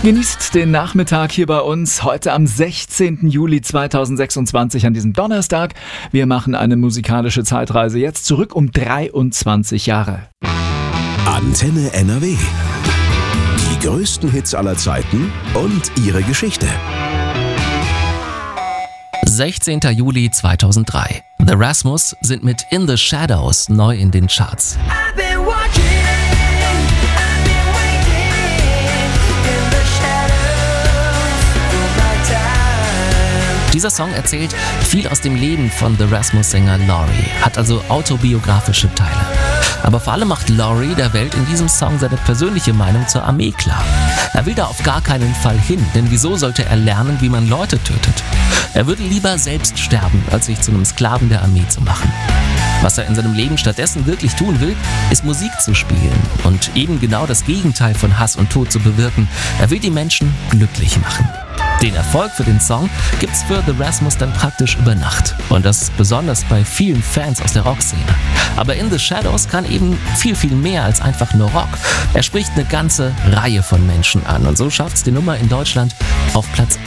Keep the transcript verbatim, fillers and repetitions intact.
Genießt den Nachmittag hier bei uns, heute am sechzehnten Juli zweitausendsechsundzwanzig an diesem Donnerstag. Wir machen eine musikalische Zeitreise jetzt zurück um dreiundzwanzig Jahre. Antenne N R W. Die größten Hits aller Zeiten und ihre Geschichte. sechzehnten Juli zweitausenddrei. The Rasmus sind mit In the Shadows neu in den Charts. Dieser Song erzählt viel aus dem Leben von The Rasmus-Sänger Laurie, hat also autobiografische Teile. Aber vor allem macht Laurie der Welt in diesem Song seine persönliche Meinung zur Armee klar. Er will da auf gar keinen Fall hin, denn wieso sollte er lernen, wie man Leute tötet? Er würde lieber selbst sterben, als sich zu einem Sklaven der Armee zu machen. Was er in seinem Leben stattdessen wirklich tun will, ist Musik zu spielen und eben genau das Gegenteil von Hass und Tod zu bewirken. Er will die Menschen glücklich machen. Den Erfolg für den Song gibt's für The Rasmus dann praktisch über Nacht. Und das besonders bei vielen Fans aus der Rockszene. Aber In the Shadows kann eben viel, viel mehr als einfach nur Rock. Er spricht eine ganze Reihe von Menschen an und so schafft's die Nummer in Deutschland auf Platz